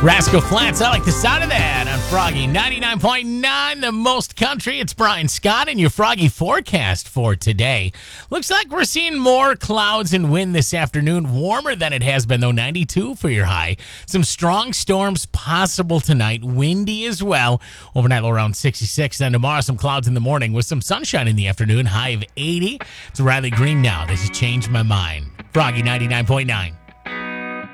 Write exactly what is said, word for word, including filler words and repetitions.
Rascal Flats, I like the sound of that on Froggy ninety-nine point nine, the most country. It's Brian Scott and your Froggy forecast for today. Looks like we're seeing more clouds and wind this afternoon. Warmer than it has been, though, ninety-two for your high. Some strong storms possible tonight, windy as well. Overnight low around sixty-six. Then tomorrow, some clouds in the morning with some sunshine in the afternoon, high of eighty. It's Riley Green now. This has changed my mind. Froggy ninety-nine point nine.